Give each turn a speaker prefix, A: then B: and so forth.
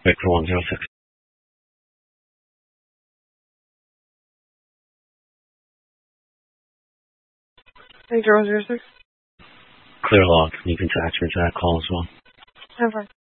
A: Victor 106.
B: Victor 106.
A: Clear log. You can attach me to that call as well.
B: Have fun.